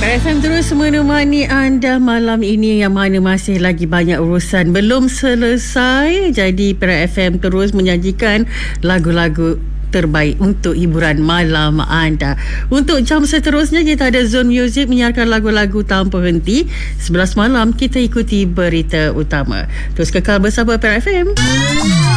FM terus menemani anda malam ini, yang mana masih lagi banyak urusan belum selesai. Jadi Perak FM terus menyajikan lagu-lagu terbaik untuk hiburan malam anda. Untuk jam seterusnya kita ada Zone Music menyiarkan lagu-lagu tanpa henti. 11 malam kita ikuti berita utama. Terus kekal bersama Perak FM.